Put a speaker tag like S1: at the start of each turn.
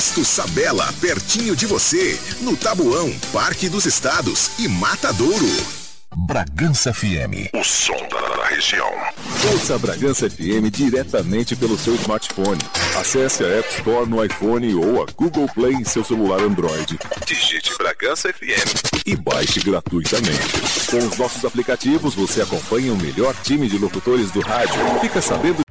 S1: Posto Sabela, pertinho de você, no Tabuão, Parque dos Estados e Matadouro. Bragança FM, o som da região.
S2: Ouça a Bragança FM diretamente pelo seu smartphone. Acesse a App Store no iPhone ou a Google Play em seu celular Android. Digite Bragança FM e baixe gratuitamente. Com os nossos aplicativos, você acompanha o melhor time de locutores do rádio. Fica sabendo